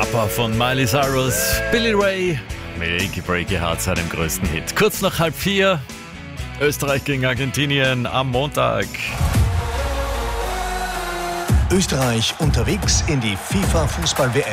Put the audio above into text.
Papa von Miley Cyrus, Billy Ray, Breaky Breaky Heart, seinem größten Hit. Kurz nach 3:30, Österreich gegen Argentinien am Montag. Österreich unterwegs in die FIFA-Fußball-WM.